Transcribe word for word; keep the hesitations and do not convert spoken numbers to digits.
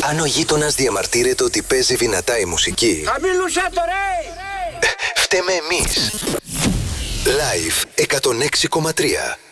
Αν ο γείτονας διαμαρτύρεται ότι παίζει δυνατά η μουσική, χαμηλούσα το ρε! φταίμε εμείς. Live εκατόν έξι κόμμα τρία.